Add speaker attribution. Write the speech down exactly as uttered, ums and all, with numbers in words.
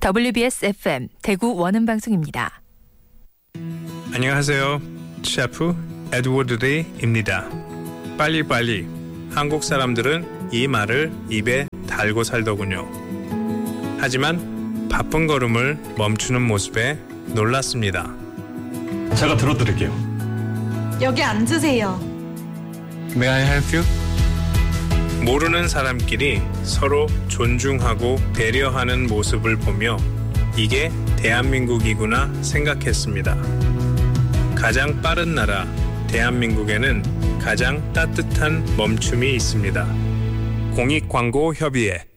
Speaker 1: 더블유비에스 에프엠 대구 원음 방송입니다.
Speaker 2: 안녕하세요. 셰프 에드워드 리입니다. 빨리빨리. 한국 사람들은 이 말을 입에 달고 살더군요. 하지만 바쁜 걸음을 멈추는 모습에 놀랐습니다.
Speaker 3: 제가 들어드릴게요.
Speaker 4: 여기 앉으세요.
Speaker 2: May I help you? 모르는 사람끼리 서로 존중하고 배려하는 모습을 보며 이게 대한민국이구나 생각했습니다. 가장 빠른 나라 대한민국에는 가장 따뜻한 멈춤이 있습니다. 공익광고협의회